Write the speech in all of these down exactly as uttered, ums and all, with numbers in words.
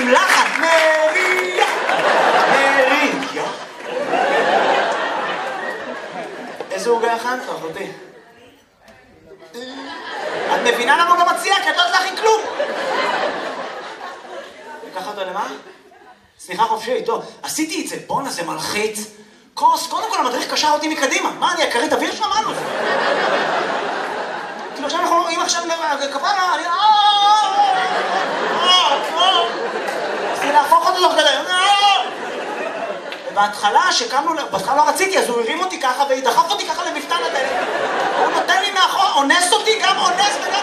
לחן, מריה, מריה. איזה עוגה הכנת, אחותי? את מבינה למה הוא לא מציע? כי את לא תלכי כלום. לקחה אותו למה? סליחה חופשי, טוב, עשיתי את זה, בואנה זה מלחיץ. כוס, קודם כל המדריך קשר אותי מקדימה. מה, אני הכרית אוויר שמענו? כאילו עכשיו אנחנו, אם עכשיו כפרה, אני... רציתי להפוך אותו תוך כדי. ובהתחלה, שקמנו, בהתחלה לא רציתי, אז הוא הרים אותי ככה ודחף אותי ככה למפתן הדלת. הוא נותן לי מאחור, אונס אותי, גם אונס וגם...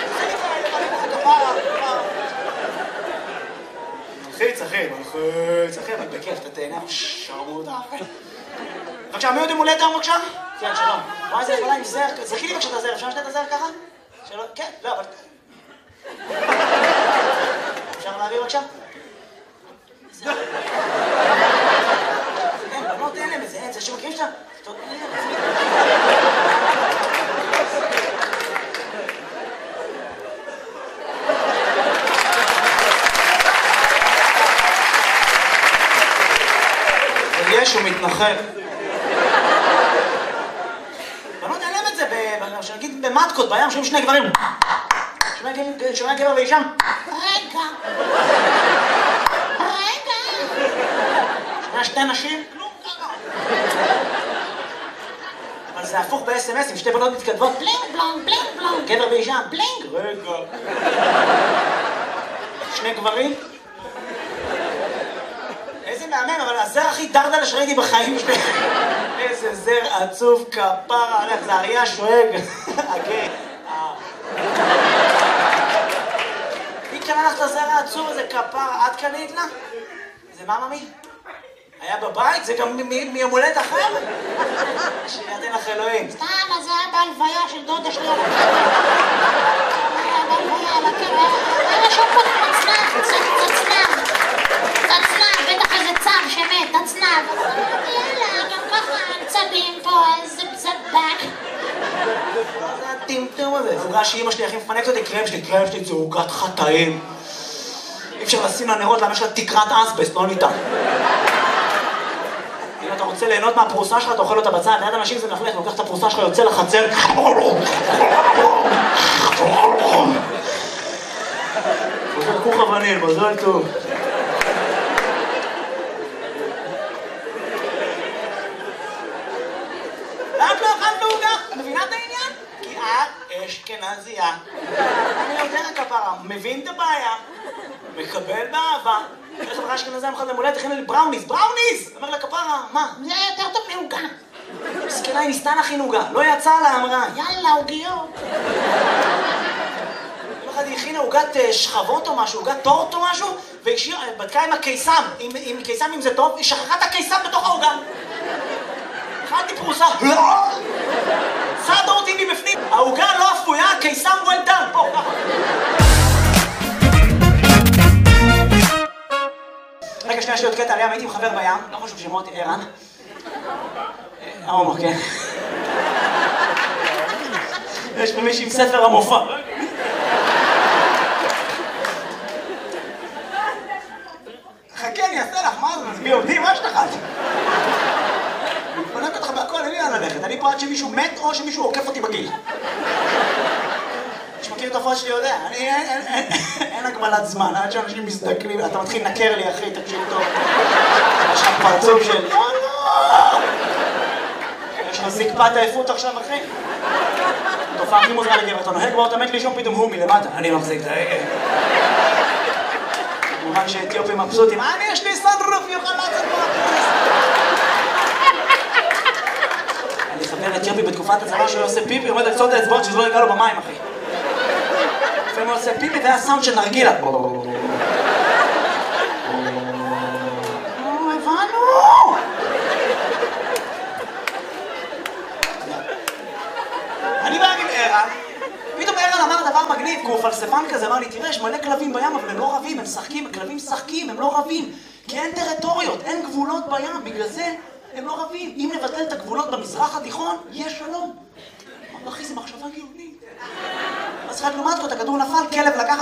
מלחיץ, אחי, מלחיץ, אחי, אבל בכיף, אתה תהנה, שרמוטה, אחי. בבקשה, מי עוד יום הולדת היום בבקשה? כן, שלום. וואי, זה יכולה עם זר, זרקי לי בבקשה את הזר, אפשר לשתת את הזר ככה? שלום, כן, לא, אבל... אפשר להעביר בבקשה? אין, בנות אין להם את זה, אין, זה שמכירים שאתה... יש, הוא מתנחל. בנות אין להם את זה, שנגיד במטקות, בים, שומעים שני גברים. שומע גבר ואישה. רגע. רגע. שומע שתי נשים. כלום ככה. אבל זה הפוך ב-אס אם אס, עם שתי בנות מתכתבות. בלינג בלונג, בלינג בלונג. גבר ואישה. בלינג. רגע. שני גברים. איזה מהמם, אבל הזר הכי דרדלה שראיתי בחיים שלי. איזה זר עצוב כפרה עליך, זה אריה שואג. אוקיי. מי קנה לך את הזר העצוב הזה כפרה? את קנית לה? זה מה ממי? היה בבית? זה גם מיום הולדת אחר? שידן לך אלוהים. סתם, אז זה היה בהלוויה של דודה שלי. היה בהלוויה על הקרב. היה שום פה תצנב, תצנב. תצנב, בטח איזה צב שמת, תצנב. יאללה, גם ככה צבים פה, איזה בזבק. זה הטמטום הזה. עוגה שאמא שלי הכי מפנקת אותי, קרם שלי, קרם שלי זה עוגת חטאים. אי אפשר לשים לה נרות, למה יש לה תקרת אסבסט, לא ניתן. אם אתה רוצה ליהנות מהפרוסה שלך, אתה אוכל אותה בצד. ליד אנשים זה מלכלך, לוקח את הפרוסה שלך, יוצא לחצר. חוזר כוך וניל, מזל טוב. למה לא אכלת עוגה? את מבינה את העניין? כי את אשכנזייה. אני יודע כפרה, מבין את הבעיה, מקבל באהבה. אחרי חברה אשכנזייה מחד למולדת, הכינה לי בראוניז, בראוניז! אמר לה כפרה, מה? זה יותר טוב מעוגה. מסכנה, היא ניסתה להכין עוגה, לא יצא לה, אמרה. יאללה, עוגיות. יום אחד היא הכינה עוגת שכבות או משהו, עוגת טורט או משהו, והיא בדקה עם הקיסם, עם קיסם אם זה טוב, היא שכחה את הקיסם בתוך העוגה. אכלתי פרוסה, צדה אותי מבפנים, העוגה לא אפויה, קיסם well done, פה, ככה. רגע שנייה, יש לי עוד קטע עליהם, הייתי מחבר בים, לא חשוב שמות, ערן. ההומו, כן. יש פה מישהי עם ספר המופע. חכה, אני אעשה לך, מה זה? מזמי עובדים, מה שלך? אני מפנק אותך בהכל, אין לי לאן ללכת. אני פה עד שמישהו מת או שמישהו עוקף אותי בגיל. מי שמכיר את הפרט שלי יודע, אני אין הגבלת זמן, עד שאנשים מזדקנים, אתה מתחיל לנקר לי אחי, תקשיב טוב. יש לך פרצוף של... יש לך זקפת עייפות עכשיו אחי? תופעה הכי מוזרה לגבר, אתה נוהג בו, אתה מת לישון פתאום הוא מלמטה. אני מחזיק את ההגה. כמובן שאתיופים מבסוטים, אני יש לי סנדרוף, יוכל לצאת מהכנס. אני חבר אתיופי בתקופת הצבא שהוא עושה פיפי, עומד על קצות האצבעות שזה לא יגע לו במים אחי. לפעמים הוא עושה פיפי והיה סאונד של נרגילה. הבנו! אני בא עם ערן, פתאום ערן אמר דבר מגניב, כי הוא פלספן כזה, אמר לי, תראה, יש מלא כלבים בים, אבל הם לא רבים, הם משחקים, כלבים משחקים, הם לא רבים, כי אין טריטוריות, אין גבולות בים, בגלל זה הם לא רבים. אם נבטל את הגבולות במזרח התיכון, יש שלום. אחי, זה מחשבה גאונית. אז אחד לעומת זאת, הכדור נפל, כלב לקח